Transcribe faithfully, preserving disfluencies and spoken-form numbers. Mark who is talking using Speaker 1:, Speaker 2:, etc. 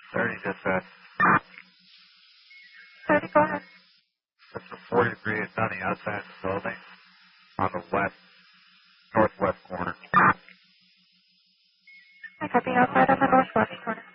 Speaker 1: thirty dispatch.
Speaker 2: thirty, go ahead.
Speaker 1: It's a forty degree. It's on the outside of the building on the west, northwest corner.
Speaker 2: I got the outside on the northwest corner.